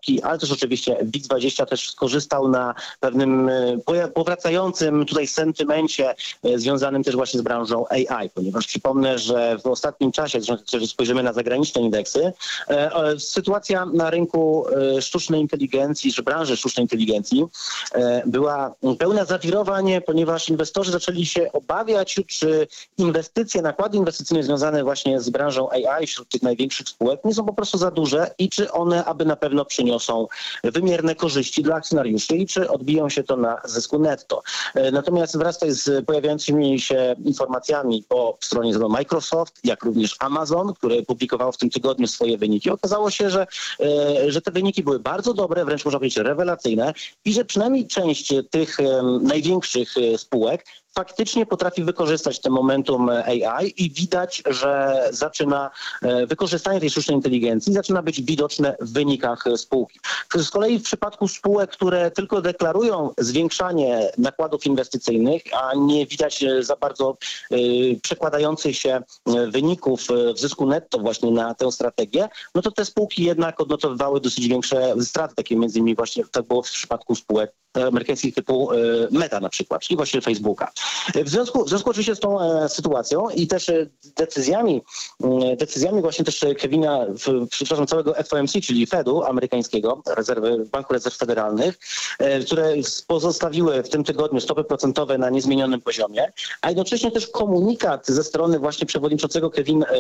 spółki, ale też oczywiście WIG20 też skorzystał na pewnym powracającym tutaj sentymencie związanym też właśnie z branżą AI, ponieważ przypomnę, że w ostatnim czasie, zresztą spojrzymy na zagraniczne indeksy, sytuacja na rynku sztucznej inteligencji, czy branży sztucznej inteligencji była pełna zawirowań, ponieważ inwestorzy zaczęli się obawiać, czy inwestycje, nakłady inwestycyjne związane właśnie z branżą AI wśród tych największych spółek nie są po prostu za duże i czy one aby na pewno przyniosą wymierne korzyści dla akcjonariuszy i czy odbiją się to na zysku netto. Natomiast wraz z pojawiającymi się informacjami po stronie Microsoft, jak również Amazon, który publikował w tym tygodniu swoje wyniki, okazało się, że te wyniki były bardzo dobre, wręcz można powiedzieć rewelacyjne i że przynajmniej część tych największych spółek faktycznie potrafi wykorzystać ten momentum AI i widać, że wykorzystanie tej sztucznej inteligencji zaczyna być widoczne w wynikach spółki. Z kolei w przypadku spółek, które tylko deklarują zwiększanie nakładów inwestycyjnych, a nie widać za bardzo przekładających się wyników w zysku netto właśnie na tę strategię, no to te spółki jednak odnotowywały dosyć większe straty, takie między innymi właśnie tak było w przypadku spółek amerykańskich typu Meta na przykład, czyli właśnie Facebooka. W związku oczywiście z tą sytuacją i też decyzjami właśnie też całego FOMC, czyli Fedu amerykańskiego, Banku Rezerw Federalnych, które pozostawiły w tym tygodniu stopy procentowe na niezmienionym poziomie, a jednocześnie też komunikat ze strony właśnie przewodniczącego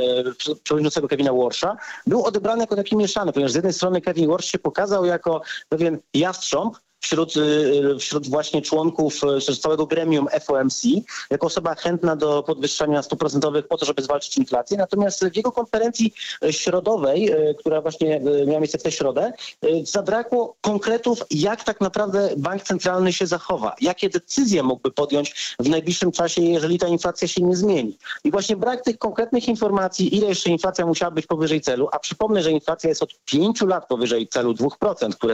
Kevina Warsha był odebrany jako taki mieszany, ponieważ z jednej strony Kevin Warsh się pokazał jako pewien jastrząb wśród właśnie członków całego gremium FOMC, jako osoba chętna do podwyższania stóp procentowych po to, żeby zwalczyć inflację. Natomiast w jego konferencji środowej, która właśnie miała miejsce w tę środę, zabrakło konkretów, jak tak naprawdę bank centralny się zachowa, jakie decyzje mógłby podjąć w najbliższym czasie, jeżeli ta inflacja się nie zmieni. I właśnie brak tych konkretnych informacji, ile jeszcze inflacja musiała być powyżej celu, a przypomnę, że inflacja jest od 5 lat powyżej celu 2%, które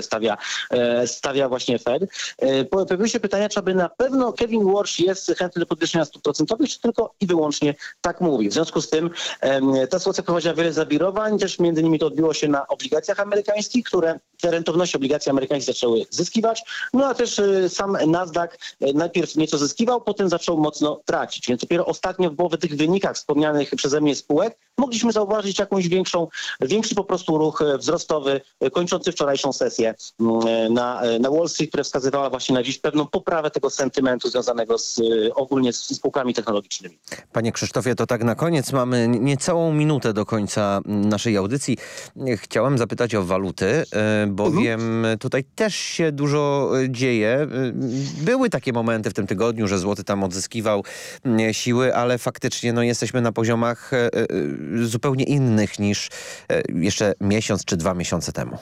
stawia właśnie Fed. Pojawiły się pytania, czy aby na pewno Kevin Warsh jest chętny do podwyższenia stóp procentowych, czy tylko i wyłącznie tak mówi. W związku z tym ta sytuacja prowadziła wiele zawirowań, też między innymi to odbiło się na obligacjach amerykańskich, które te rentowności obligacji amerykańskich zaczęły zyskiwać, no a też sam Nasdaq najpierw nieco zyskiwał, potem zaczął mocno tracić. Więc dopiero ostatnio w tych wynikach wspomnianych przeze mnie spółek mogliśmy zauważyć większy po prostu ruch wzrostowy, kończący wczorajszą sesję na Wall Street, która wskazywała właśnie na dziś pewną poprawę tego sentymentu związanego ogólnie z spółkami technologicznymi. Panie Krzysztofie, to tak na koniec mamy niecałą minutę do końca naszej audycji. Chciałem zapytać o waluty, bowiem tutaj też się dużo dzieje. Były takie momenty w tym tygodniu, że złoty tam odzyskiwał siły, ale faktycznie jesteśmy na poziomach zupełnie innych niż jeszcze miesiąc czy 2 miesiące temu.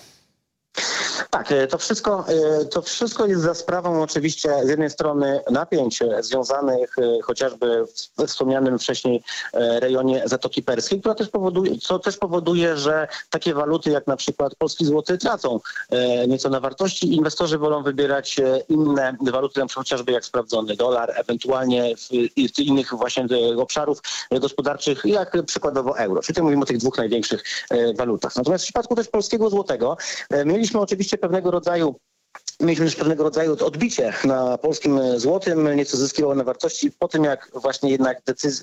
Tak, to wszystko jest za sprawą oczywiście z jednej strony napięć związanych chociażby we wspomnianym wcześniej rejonie Zatoki Perskiej, co też powoduje, że takie waluty jak na przykład polski złoty tracą nieco na wartości i inwestorzy wolą wybierać inne waluty, chociażby jak sprawdzony dolar, ewentualnie z innych właśnie obszarów gospodarczych, jak przykładowo euro. Czyli tutaj mówimy o tych dwóch największych walutach. Natomiast w przypadku też polskiego złotego mieliśmy oczywiście pewnego rodzaju odbicie na polskim złotym, nieco zyskiwało na wartości po tym, jak właśnie jednak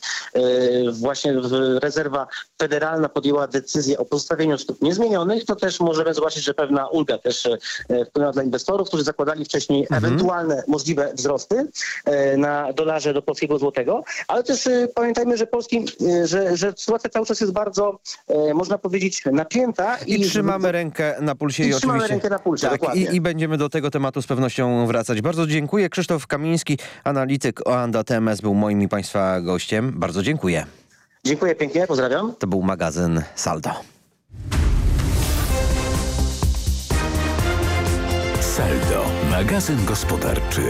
rezerwa federalna podjęła decyzję o pozostawieniu stóp niezmienionych, to też możemy zobaczyć, że pewna ulga też wpłynęła dla inwestorów, którzy zakładali wcześniej ewentualne możliwe wzrosty na dolarze do polskiego złotego, ale też pamiętajmy, że sytuacja cały czas jest bardzo, można powiedzieć, napięta. I trzymamy rękę na pulsie i oczywiście. Rękę na pulsie, tak, dokładnie. I będziemy do tego tematu z pewnością wracać. Bardzo dziękuję. Krzysztof Kamiński, analityk Oanda TMS, był moim i Państwa gościem. Bardzo dziękuję. Dziękuję pięknie, pozdrawiam. To był magazyn Saldo. Saldo, magazyn gospodarczy.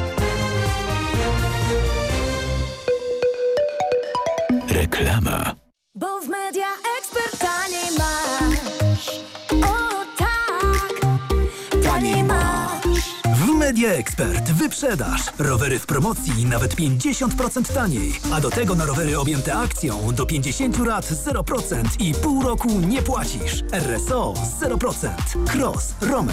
Reklama. Bo w Media Expert taniej masz. O tak, taniej masz. W Media Expert wyprzedaż. Rowery w promocji nawet 50% taniej. A do tego na rowery objęte akcją do 50 lat 0% i pół roku nie płacisz. RSO 0%. Cross, Romer,